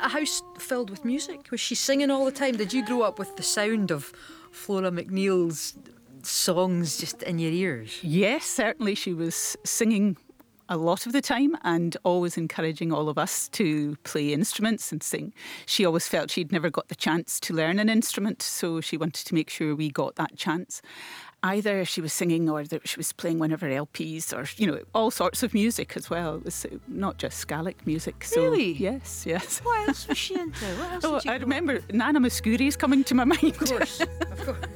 a house filled with music? Was she singing all the time? Did you grow up with the sound of Flora McNeil's songs just in your ears? Yes, certainly she was singing a lot of the time and always encouraging all of us to play instruments and sing. She always felt she'd never got the chance to learn an instrument, so she wanted to make sure we got that chance. Either she was singing or that she was playing one of her LPs or, all sorts of music as well. It was not just Gaelic music. So, really? Yes. What else was she into? What else did you I remember Nana Mouskouri's coming to my mind. Of course.